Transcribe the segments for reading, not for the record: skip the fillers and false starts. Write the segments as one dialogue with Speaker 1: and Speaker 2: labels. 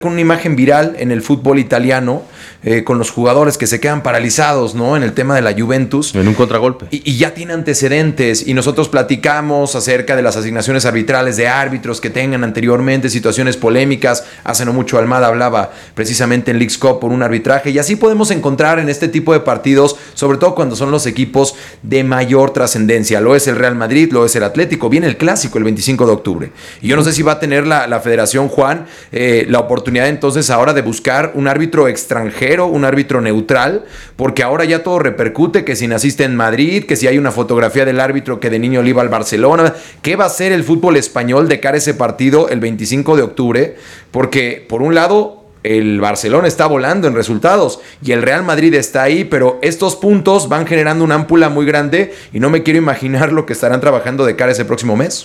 Speaker 1: con una imagen viral en el fútbol italiano, con los jugadores que se quedan paralizados, ¿no? En el tema de la Juventus.
Speaker 2: En un contragolpe.
Speaker 1: Y ya tiene antecedentes. Y nosotros platicamos acerca de las asignaciones arbitrales de árbitros que tengan anteriormente, situaciones polémicas. Hace no mucho Almada hablaba precisamente en Leagues Cup por un arbitraje. Y así podemos encontrar en este tipo de partidos, sobre todo cuando son los equipos de mayor trascendencia. Lo es el Real Madrid, lo es el Atlético. Viene el Clásico el 25 de octubre. Y yo no sé si va a tener la Federación, Juan, la oportunidad entonces ahora de buscar un árbitro extranjero, un árbitro neutral, porque ahora ya todo repercute, que si naciste en Madrid, que si hay una fotografía del árbitro que de niño le iba al Barcelona. ¿Qué va a hacer el fútbol español de cara a ese partido el 25 de octubre? Porque por un lado el Barcelona está volando en resultados y el Real Madrid está ahí, pero estos puntos van generando una ámpula muy grande y no me quiero imaginar lo que estarán trabajando de cara a ese próximo mes.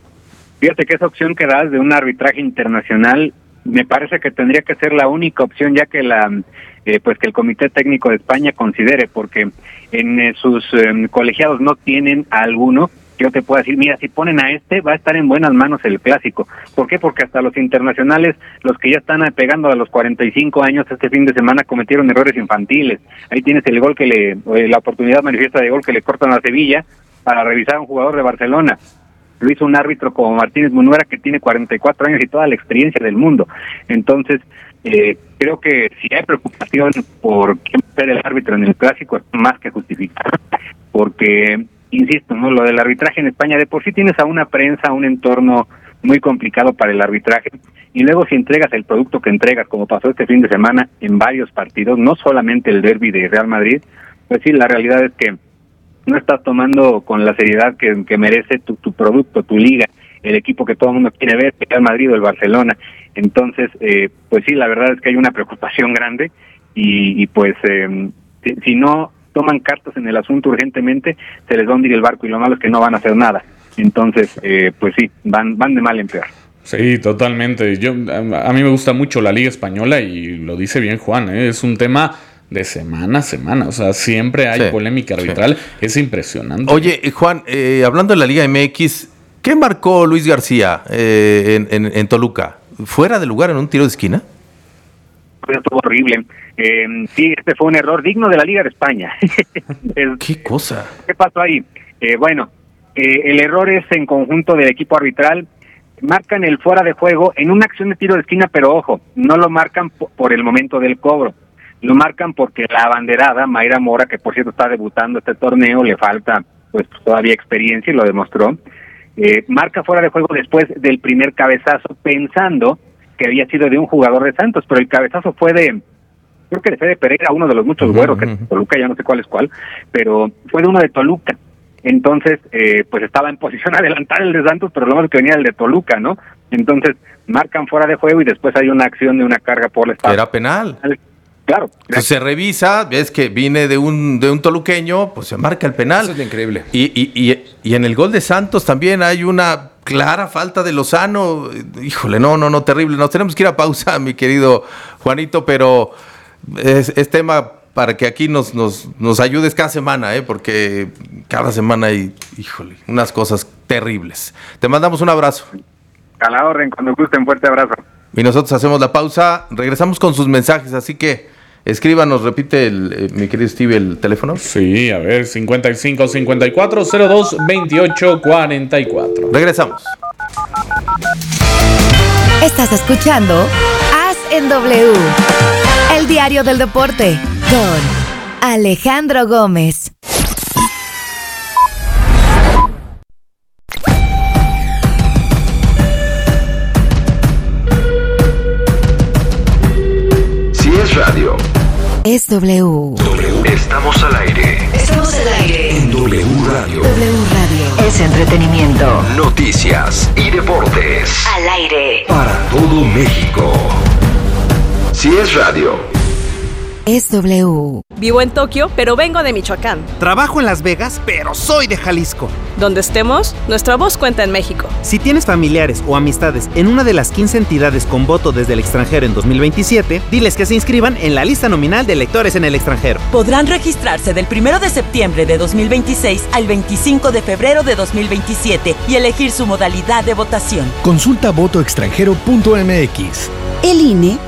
Speaker 3: Fíjate que esa opción que das de un arbitraje internacional me parece que tendría que ser la única opción, ya que que el Comité Técnico de España considere, porque en sus colegiados no tienen a alguno que yo te pueda decir, mira, si ponen a va a estar en buenas manos el Clásico. ¿Por qué? Porque hasta los internacionales, los que ya están pegando a los 45 años este fin de semana, cometieron errores infantiles. Ahí tienes el gol la oportunidad manifiesta de gol que le cortan a Sevilla para revisar a un jugador de Barcelona. Lo hizo un árbitro como Martínez Munuera, que tiene 44 años y toda la experiencia del mundo. Entonces, creo que si hay preocupación por quién ser el árbitro en el Clásico, es más que justificado. Porque, insisto, ¿no? Lo del arbitraje en España, de por sí tienes a una prensa, un entorno muy complicado para el arbitraje. Y luego si entregas el producto que entregas, como pasó este fin de semana en varios partidos, no solamente el derbi de Real Madrid, pues sí, la realidad es que no estás tomando con la seriedad que merece tu producto, tu liga, el equipo que todo el mundo quiere ver, el Real Madrid o el Barcelona. Entonces, pues sí, la verdad es que hay una preocupación grande y pues si no toman cartas en el asunto urgentemente, se les va a hundir el barco y lo malo es que no van a hacer nada. Entonces, pues sí, van de mal en peor.
Speaker 4: Sí, totalmente. A mí me gusta mucho la Liga Española y lo dice bien Juan, es un tema de semana a semana, o sea, siempre hay polémica arbitral, es impresionante.
Speaker 2: Oye, Juan, hablando de la Liga MX, ¿qué marcó Luis García en Toluca? ¿Fuera de lugar en un tiro de esquina?
Speaker 3: Estuvo horrible. Sí, este fue un error digno de la Liga de España.
Speaker 2: ¿Qué cosa?
Speaker 3: ¿Qué pasó ahí? El error es en conjunto del equipo arbitral. Marcan el fuera de juego en una acción de tiro de esquina, pero ojo, no lo marcan por el momento del cobro. Lo marcan porque la abanderada, Mayra Mora, que por cierto está debutando este torneo, le falta pues todavía experiencia y lo demostró, marca fuera de juego después del primer cabezazo, pensando que había sido de un jugador de Santos, pero el cabezazo fue creo que de Fede Pereira, uno de los muchos güeros que es Toluca, ya no sé cuál es cuál, pero fue de uno de Toluca. Entonces, pues estaba en posición adelantar el de Santos, pero lo más que venía el de Toluca, ¿no? Entonces, marcan fuera de juego y después hay una acción de una carga por la espalda.
Speaker 2: Era penal.
Speaker 3: Claro.
Speaker 2: Entonces se revisa, ves que viene de un toluqueño, pues se marca el penal.
Speaker 1: Eso es increíble.
Speaker 2: Y en el gol de Santos también hay una clara falta de Lozano. Híjole, no, terrible. Nos tenemos que ir a pausa, mi querido Juanito, pero es tema para que aquí nos ayudes cada semana, porque cada semana hay, híjole, unas cosas terribles. Te mandamos un abrazo.
Speaker 3: A la orden, cuando gusten, fuerte abrazo.
Speaker 2: Y nosotros hacemos la pausa, regresamos con sus mensajes, así que escríbanos, repite mi querido Steve el teléfono.
Speaker 4: Sí, a ver, 55 54 02 28 44.
Speaker 2: Regresamos.
Speaker 5: Estás escuchando As en W, el diario del deporte, con Alejandro Gómez.
Speaker 6: Radio.
Speaker 5: Es W.
Speaker 6: Estamos al aire.
Speaker 5: Estamos al aire.
Speaker 6: En W Radio.
Speaker 5: W Radio. Es entretenimiento.
Speaker 6: Noticias y deportes.
Speaker 5: Al aire.
Speaker 6: Para todo México. Si es radio.
Speaker 5: Es W.
Speaker 7: Vivo en Tokio, pero vengo de Michoacán.
Speaker 8: Trabajo en Las Vegas, pero soy de Jalisco.
Speaker 7: Donde estemos, nuestra voz cuenta en México.
Speaker 8: Si tienes familiares o amistades en una de las 15 entidades con voto desde el extranjero en 2027, diles que se inscriban en la lista nominal de electores en el extranjero.
Speaker 9: Podrán registrarse del 1 de septiembre de 2026 al 25 de febrero de 2027 y elegir su modalidad de votación.
Speaker 10: Consulta votoextranjero.mx. El INE